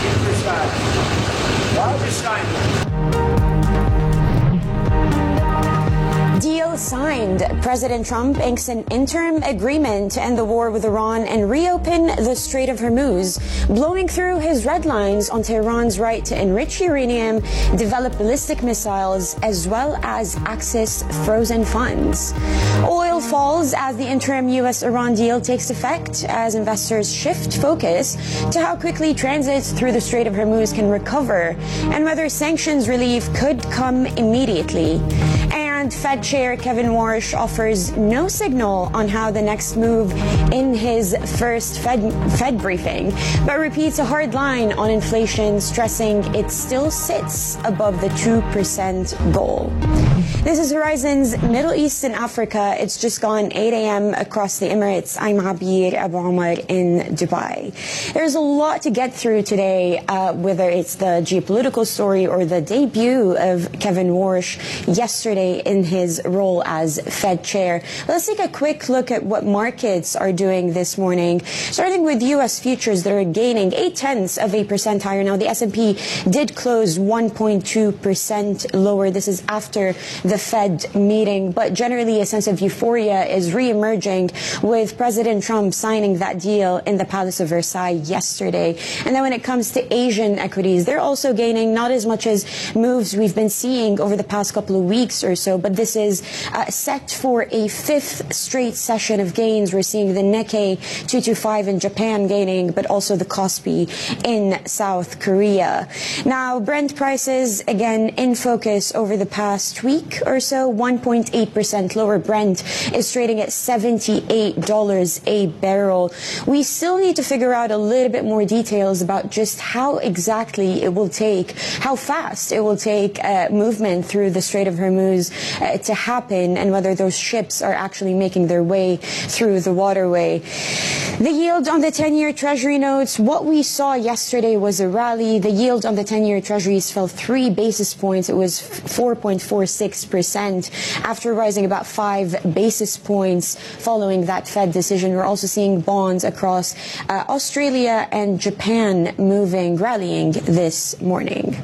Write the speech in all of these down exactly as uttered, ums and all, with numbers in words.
Deal signed. President Trump inks an interim agreement to end the war with Iran and reopen the Strait of Hormuz, blowing through his red lines on Tehran's right to enrich uranium, develop ballistic missiles, as well as access frozen funds. Oil falls as the interim U S Iran deal takes effect as investors shift focus to how quickly transit through the Strait of Hormuz can recover and whether sanctions relief could come immediately. And Fed Chair Kevin Warsh offers no signal on how the next move in his first Fed, Fed briefing, but repeats a hard line on inflation, stressing it still sits above the two percent goal. This is Horizon's Middle East and Africa. It's just gone eight a.m. across the Emirates. I'm Abir Abu Omar in Dubai. There's a lot to get through today, uh, whether it's the geopolitical story or the debut of Kevin Warsh yesterday in his role as Fed chair. Let's take a quick look at what markets are doing this morning, starting with U S futures that are gaining eight tenths of a percent higher. Now, the S and P did close one point two percent lower. This is after the Fed meeting, but generally a sense of euphoria is re-emerging with President Trump signing that deal in the Palace of Versailles yesterday. And then when it comes to Asian equities, they're also gaining, not as much as moves we've been seeing over the past couple of weeks or so, but this is uh, set for a fifth straight session of gains. We're seeing the Nikkei two twenty-five in Japan gaining, but also the Kospi in South Korea. Now, Brent prices, again, in focus over the past week or so, one point eight percent lower. Brent is trading at seventy-eight dollars a barrel. We still need to figure out a little bit more details about just how exactly it will take, how fast it will take uh, movement through the Strait of Hormuz uh, to happen, and whether those ships are actually making their way through the waterway. The yield on the ten-year Treasury notes, what we saw yesterday was a rally. The yield on the ten-year Treasuries fell three basis points. It was four point four six percent after rising about five basis points following that Fed decision. We're also seeing bonds across uh, Australia and Japan moving, rallying this morning.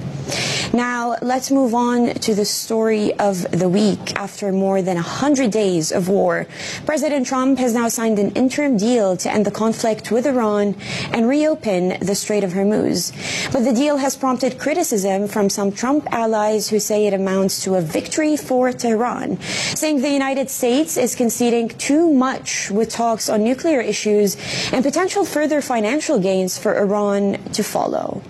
Now, let's move on to the story of the week. After more than one hundred days of war, President Trump has now signed an interim deal to end the conflict with Iran and reopen the Strait of Hormuz. But the deal has prompted criticism from some Trump allies who say it amounts to a victory for Tehran, saying the United States is conceding too much with talks on nuclear issues and potential further financial gains for Iran to follow.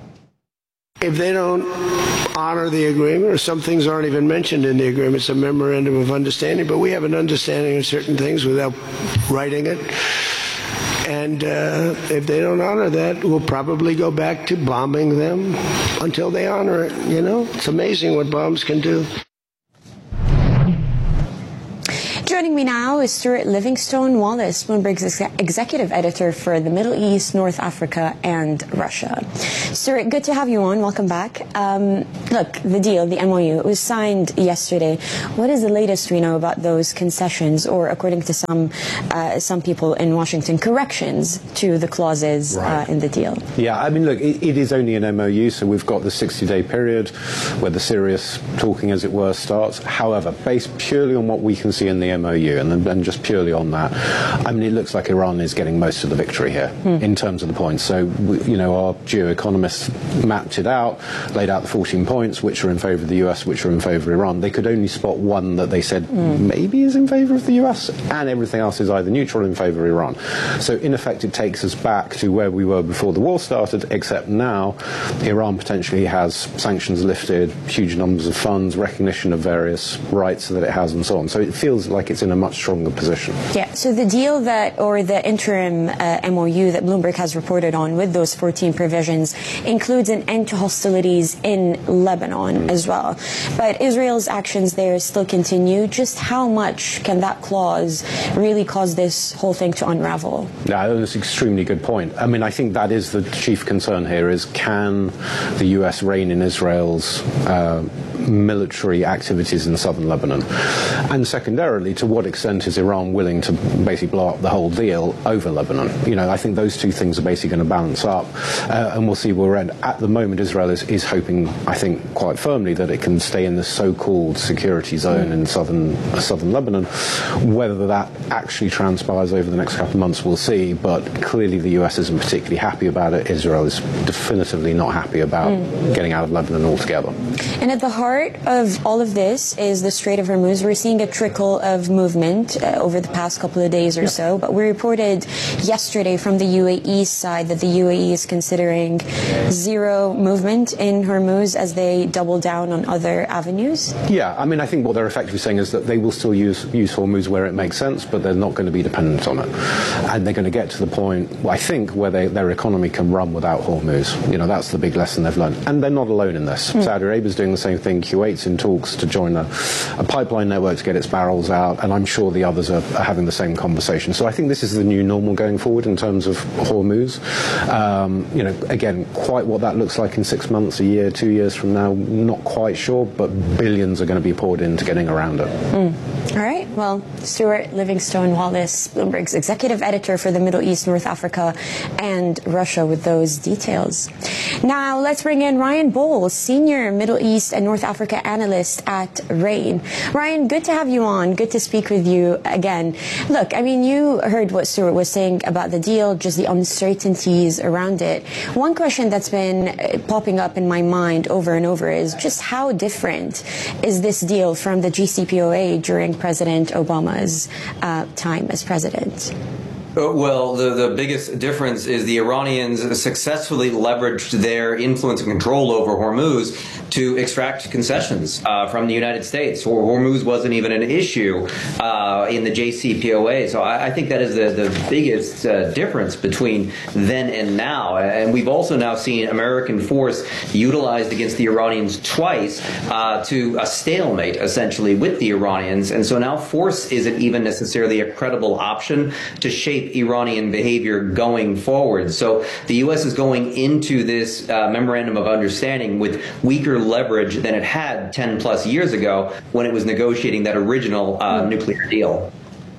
If they don't honor the agreement, or some things aren't even mentioned in the agreement, it's a memorandum of understanding, but we have an understanding of certain things without writing it. And uh, if they don't honor that, we'll probably go back to bombing them until they honor it. You know, it's amazing what bombs can do. Joining me now is Stuart Livingstone Wallace, Bloomberg's ex executive editor for the Middle East, North Africa, and Russia. Stuart, good to have you on. Welcome back. Um, look, the deal, the M O U, it was signed yesterday. What is the latest we know about those concessions, or according to some uh, some people in Washington, corrections to the clauses right. uh, in the deal? Yeah, I mean, look, it, it is only an M O U, so we've got the sixty-day period where the serious talking, as it were, starts. However, based purely on what we can see in the M O U, and then just purely on that, I mean, it looks like Iran is getting most of the victory here hmm. in terms of the points. So, we, you know, our geo-economists mapped it out, laid out the fourteen points, which are in favour of the U S, which are in favour of Iran. They could only spot one that they said mm. maybe is in favour of the U S, and everything else is either neutral or in favour of Iran. So, in effect, it takes us back to where we were before the war started, except now Iran potentially has sanctions lifted, huge numbers of funds, recognition of various rights that it has, and so on. So, it feels like it's in a much stronger position. Yeah, so the deal that, or the interim uh, M O U that Bloomberg has reported on with those fourteen provisions includes an end to hostilities in Lebanon mm. as well. But Israel's actions there still continue. Just how much can that clause really cause this whole thing to unravel? Yeah, that's an extremely good point. I mean, I think that is the chief concern here, is can the U S rein in Israel's uh, military activities in southern Lebanon? And secondarily, to what extent is Iran willing to basically blow up the whole deal over Lebanon? You know, I think those two things are basically going to balance up, uh, and we'll see where we're at. At the moment, Israel is, is hoping, I think, quite firmly that it can stay in the so-called security zone in southern uh, southern Lebanon. Whether that actually transpires over the next couple of months, we'll see, but clearly the U S isn't particularly happy about it. Israel is definitively not happy about mm. getting out of Lebanon altogether. And at the heart of all of this is the Strait of Hormuz. We're seeing a trickle of movement uh, over the past couple of days or yep. so, but we reported yesterday from the U A E side that the U A E is considering zero movement in Hormuz as they double down on other avenues. Yeah, I mean, I think what they're effectively saying is that they will still use, use Hormuz where it makes sense, but they're not going to be dependent on it. And they're going to get to the point, well, I think, where they, their economy can run without Hormuz. You know, that's the big lesson they've learned. And they're not alone in this. Mm. Saudi Arabia is doing the same thing. Kuwait's in talks to join a, a pipeline network to get its barrels out, and I'm sure the others are, are having the same conversation. So I think this is the new normal going forward in terms of Hormuz. Um, you know, again, quite what that looks like in six months, a year, two years from now, not quite sure, but billions are going to be poured into getting around it. Mm. All right. Well, Stuart Livingstone Wallace, Bloomberg's executive editor for the Middle East, North Africa, and Russia, with those details. Now, let's bring in Ryan Bowles, senior Middle East and North Africa analyst at RAIN. Ryan, good to have you on. Good to speak with you again. Look, I mean, you heard what Stuart was saying about the deal, just the uncertainties around it. One question that's been popping up in my mind over and over is just how different is this deal from the J C P O A during President Obama's uh, time as president? Well, the, the biggest difference is the Iranians successfully leveraged their influence and control over Hormuz to extract concessions uh, from the United States. Hormuz wasn't even an issue uh, in the J C P O A. So I, I think that is the, the biggest uh, difference between then and now. And we've also now seen American force utilized against the Iranians twice uh, to a stalemate, essentially, with the Iranians. And so now force isn't even necessarily a credible option to shape Iranian behavior going forward. So the U S is going into this uh, memorandum of understanding with weaker leverage than it had ten plus years ago when it was negotiating that original uh, nuclear deal.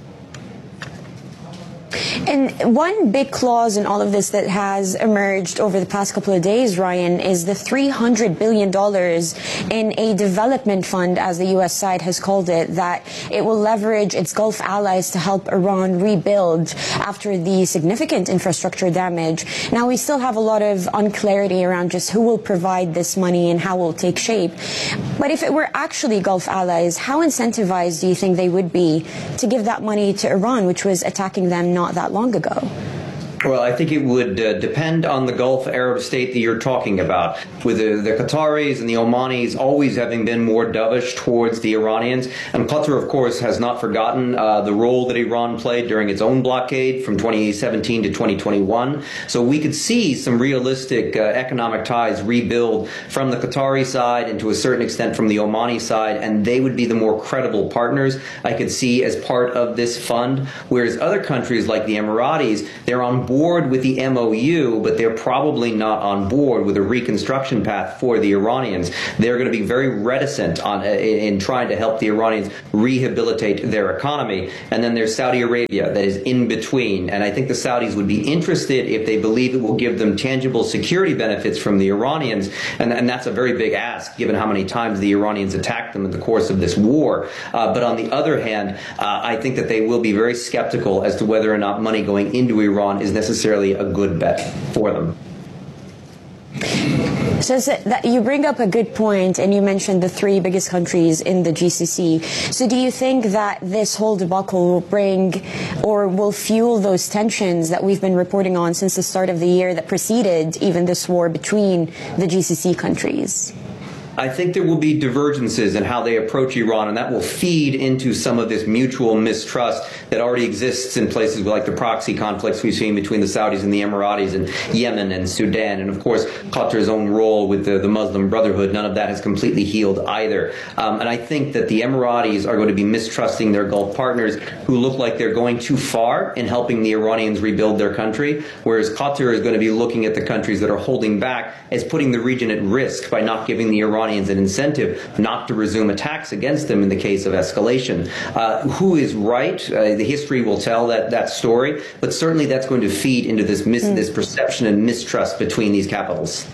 And one big clause in all of this that has emerged over the past couple of days, Ryan, is the three hundred billion dollars in a development fund, as the U S side has called it, that it will leverage its Gulf allies to help Iran rebuild after the significant infrastructure damage. Now, we still have a lot of unclarity around just who will provide this money and how it will take shape. But if it were actually Gulf allies, how incentivized do you think they would be to give that money to Iran, which was attacking them not that long ago? Well, I think it would uh, depend on the Gulf Arab state that you're talking about, with the, the Qataris and the Omanis always having been more dovish towards the Iranians. And Qatar, of course, has not forgotten uh, the role that Iran played during its own blockade from twenty seventeen to twenty twenty-one. So we could see some realistic uh, economic ties rebuild from the Qatari side and to a certain extent from the Omani side, and they would be the more credible partners I could see as part of this fund, whereas other countries like the Emiratis, they're on board with the M O U, but they're probably not on board with a reconstruction path for the Iranians. They're going to be very reticent on in, in trying to help the Iranians rehabilitate their economy. And then there's Saudi Arabia that is in between. And I think the Saudis would be interested if they believe it will give them tangible security benefits from the Iranians. And, and that's a very big ask, given how many times the Iranians attacked them in the course of this war. Uh, but on the other hand, uh, I think that they will be very skeptical as to whether or not money going into Iran is necessarily a good bet for them. So that you bring up a good point, and you mentioned the three biggest countries in the G C C. So do you think that this whole debacle will bring or will fuel those tensions that we've been reporting on since the start of the year that preceded even this war between the G C C countries? I think there will be divergences in how they approach Iran, and that will feed into some of this mutual mistrust that already exists in places like the proxy conflicts we've seen between the Saudis and the Emiratis and Yemen and Sudan. And, of course, Qatar's own role with the, the Muslim Brotherhood. None of that has completely healed either. Um, and I think that the Emiratis are going to be mistrusting their Gulf partners who look like they're going too far in helping the Iranians rebuild their country, whereas Qatar is going to be looking at the countries that are holding back as putting the region at risk by not giving the Iranians Iranians an incentive not to resume attacks against them in the case of escalation. Uh, who is right? Uh, the history will tell that, that story, but certainly that's going to feed into this, mis- mm. this perception and mistrust between these capitals.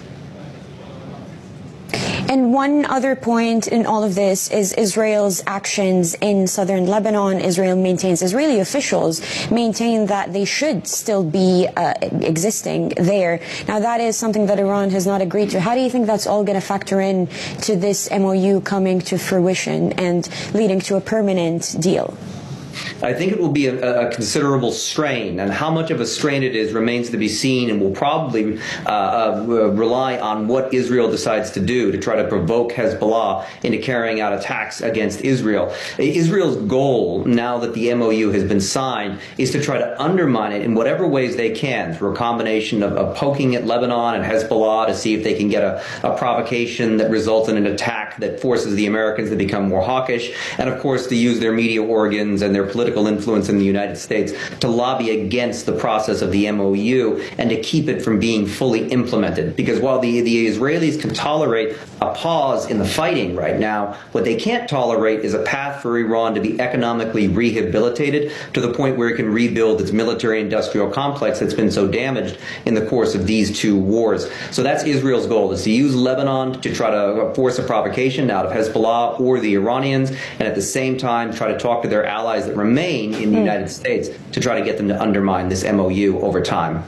And one other point in all of this is Israel's actions in southern Lebanon. Israel maintains, Israeli officials maintain that they should still be uh, existing there. Now, that is something that Iran has not agreed to. How do you think that's all going to factor in to this M O U coming to fruition and leading to a permanent deal? I think it will be a, a considerable strain, and how much of a strain it is remains to be seen, and will probably uh, uh, rely on what Israel decides to do to try to provoke Hezbollah into carrying out attacks against Israel. Israel's goal, now that the M O U has been signed, is to try to undermine it in whatever ways they can, through a combination of, of poking at Lebanon and Hezbollah to see if they can get a, a provocation that results in an attack that forces the Americans to become more hawkish, and of course to use their media organs and their political influence in the United States to lobby against the process of the M O U and to keep it from being fully implemented. Because while the, the Israelis can tolerate a pause in the fighting right now, what they can't tolerate is a path for Iran to be economically rehabilitated to the point where it can rebuild its military-industrial complex that's been so damaged in the course of these two wars. So that's Israel's goal, is to use Lebanon to try to force a provocation out of Hezbollah or the Iranians, and at the same time try to talk to their allies that remain in the United States to try to get them to undermine this M O U over time.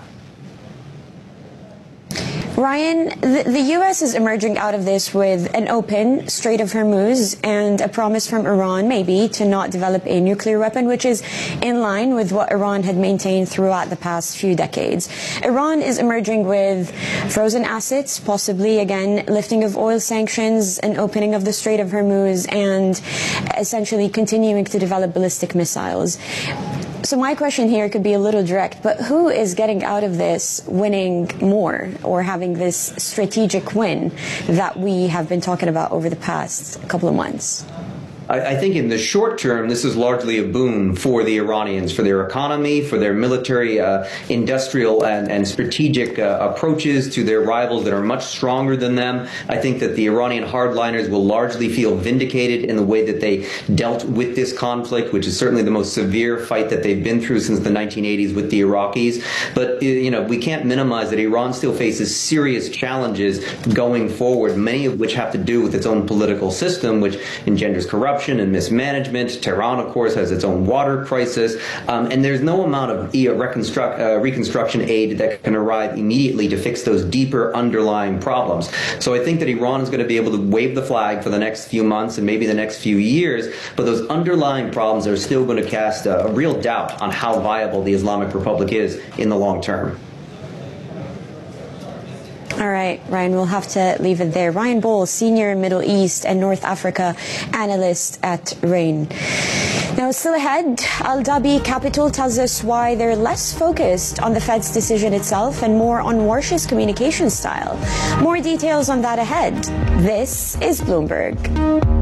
Ryan, the, the U S is emerging out of this with an open Strait of Hormuz and a promise from Iran, maybe, to not develop a nuclear weapon, which is in line with what Iran had maintained throughout the past few decades. Iran is emerging with frozen assets, possibly, again, lifting of oil sanctions, an opening of the Strait of Hormuz, and essentially continuing to develop ballistic missiles. So my question here could be a little direct, but who is getting out of this winning more, or having this strategic win that we have been talking about over the past couple of months? I think in the short term, this is largely a boon for the Iranians, for their economy, for their military, uh, industrial, and, and strategic uh, approaches to their rivals that are much stronger than them. I think that the Iranian hardliners will largely feel vindicated in the way that they dealt with this conflict, which is certainly the most severe fight that they've been through since the nineteen eighties with the Iraqis. But, you know, we can't minimize that Iran still faces serious challenges going forward, many of which have to do with its own political system, which engenders corruption and mismanagement. Tehran, of course, has its own water crisis, um, and there's no amount of reconstruct, uh, reconstruction aid that can arrive immediately to fix those deeper underlying problems. So I think that Iran is going to be able to wave the flag for the next few months and maybe the next few years, but those underlying problems are still going to cast a, a real doubt on how viable the Islamic Republic is in the long term. All right, Ryan, we'll have to leave it there. Ryan Bowles, Senior Middle East and North Africa Analyst at RANE. Now, still ahead, Al Dhabi Capital tells us why they're less focused on the Fed's decision itself and more on Warsh's communication style. More details on that ahead. This is Bloomberg.